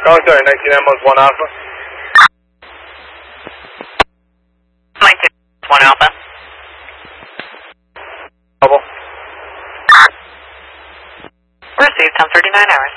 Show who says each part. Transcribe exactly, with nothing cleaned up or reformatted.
Speaker 1: Commentary, nineteen Emos, one Alpha.
Speaker 2: nineteen one Alpha.
Speaker 1: Double.
Speaker 2: Received, time thirty-nine hours.